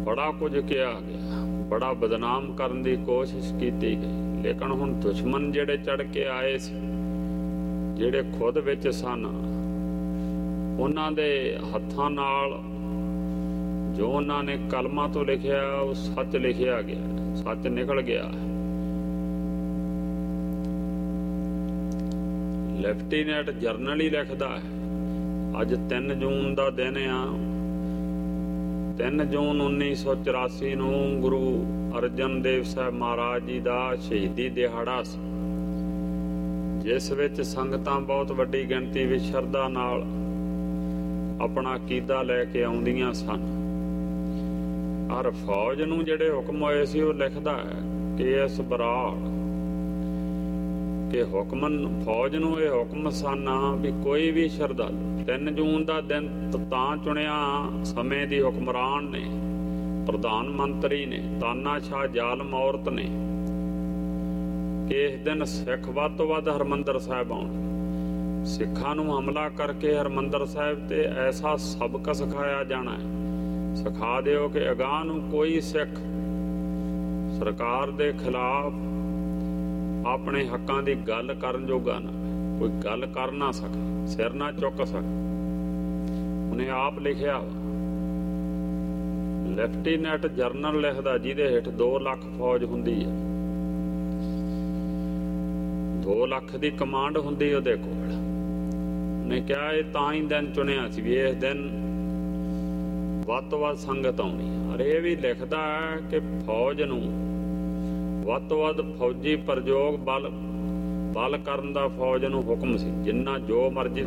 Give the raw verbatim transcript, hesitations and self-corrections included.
ਬੜਾ ਕੁਝ ਕਿਹਾ ਗਿਆ, ਬੜਾ ਬਦਨਾਮ ਕਰਨ ਦੀ ਕੋਸ਼ਿਸ਼ ਕੀਤੀ ਗਈ, ਲੇਕਿਨ ਹੁਣ ਦੁਸ਼ਮਣ ਜਿਹੜੇ ਚੜ ਕੇ ਆਏ ਸੀ, ਜਿਹੜੇ ਖੁਦ ਵਿੱਚ ਸਨ, ਉਹਨਾਂ ਦੇ ਹੱਥਾਂ ਨਾਲ ਜੋ ਉਹਨਾਂ ਨੇ ਕਲਮਾਂ ਤੋਂ ਲਿਖਿਆ ਉਹ ਸੱਚ ਲਿਖਿਆ ਗਿਆ, ਸੱਚ ਨਿਕਲ ਗਿਆ। ਲੈਫਟੀਨੈਂਟ ਜਰਨਲ ਹੀ ਲਿਖਦਾ ਹੈ, ਅੱਜ ਤਿੰਨ ਜੂਨ ਦਾ ਦਿਨ ਆ। ਤਿੰਨ ਜੂਨ ਉੱਨੀ ਸੌ ਚੁਰਾਸੀ ਨੂੰ ਗੁਰੂ ਅਰਜਨ ਦੇਵ ਸਾਹਿਬ ਮਹਾਰਾਜ ਜੀ ਦਾ ਸ਼ਹੀਦੀ ਦਿਹਾੜਾ ਸੀ, ਜਿਸ ਵਿੱਚ ਸੰਗਤਾਂ ਬਹੁਤ ਵੱਡੀ ਗਿਣਤੀ ਵਿੱਚ ਸ਼ਰਧਾ ਨਾਲ ਆਪਣਾ ਅਕੀਦਾ ਲੈ ਕੇ ਆਉਂਦੀਆਂ ਸਨ। ਔਰ ਫੌਜ ਨੂੰ ਜਿਹੜੇ ਹੁਕਮ ਹੋਏ ਸੀ ਉਹ ਲਿਖਦਾ ਹੈ ਕਿ ਇਸ ਬਰਾੜ ਕਿ ਹੁਕਮਨ ਫੌਜ ਨੂੰ ਇਹ ਹੁਕਮ ਸਨ ਵੀ ਕੋਈ ਵੀ ਸ਼ਰਧਾਲੂ ਤਿੰਨ ਜੂਨ ਦਾ ਦਿਨ ਤਾਂ ਚੁਣਿਆ ਸਮੇਂ ਦੀ ਹੁਕਮਰਾਨ ਨੇ, ਪ੍ਰਧਾਨ ਮੰਤਰੀ ਨੇ, ਤਾਨਾਸ਼ਾਹ ਜ਼ਾਲਮ ਔਰਤ ਨੇ ਕਿ ਇਸ ਦਿਨ ਸਿੱਖ ਵੱਧ ਤੋਂ ਵੱਧ ਹਰਿਮੰਦਰ ਸਾਹਿਬ ਆਉਣ। ਸਿੱਖਾਂ ਨੂੰ ਹਮਲਾ ਕਰਕੇ ਹਰਿਮੰਦਰ ਸਾਹਿਬ ਤੇ ਐਸਾ ਸਬਕ ਸਿਖਾਇਆ ਜਾਣਾ ਹੈ, ਸਿਖਾ ਦਿਓ ਕਿ ਅਗਾਂਹ ਨੂੰ ਕੋਈ ਸਿੱਖ ਸਰਕਾਰ ਦੇ ਖਿਲਾਫ ਆਪਣੇ ਹੱਕਾਂ ਦੀ ਗੱਲ ਕਰਨ ਜੋਗਾ ਨਾ, ਕੋਈ ਗੱਲ ਕਰ ਨਾ ਸਕੇ, ਸਿਰ ਨਾ ਚੁੱਕ ਸਕੇ। ਉਹਨੇ ਆਪ ਲਿਖਿਆ ਵਾ। ਲੈਫਟੀਨੈਂਟ ਜਰਨਲ ਲਿਖਦਾ, ਜਿਹਦੇ ਹੇਠ ਦੋ ਲੱਖ ਫੌਜ ਹੁੰਦੀ ਹੈ, ਦੋ ਲੱਖ ਦੀ ਕਮਾਂਡ ਹੁੰਦੀ ਉਹਦੇ ਕੋਲ। ਉਹਨੇ ਕਿਹਾ ਇਹ ਤਾਂ ਹੀ ਦਿਨ ਚੁਣਿਆ ਸੀ ਵੀ ਇਸ ਦਿਨ ਵੱਧ ਤੋਂ ਵੱਧ ਸੰਗਤ ਆਉਣੀ। ਔਰ ਇਹ ਵੀ ਲਿਖਦਾ ਹੈ ਕਿ ਫੌਜ ਨੂੰ ਵੱਧ ਤੋਂ ਵੱਧ ਫੌਜੀ ਪ੍ਰਯੋਗ ਬਲ ਬਲ ਕਰਨ ਦਾ ਫੌਜ ਨੂੰ ਹੁਕਮ ਸੀ, ਜਿੰਨਾ ਜੋ ਮਰਜ਼ੀ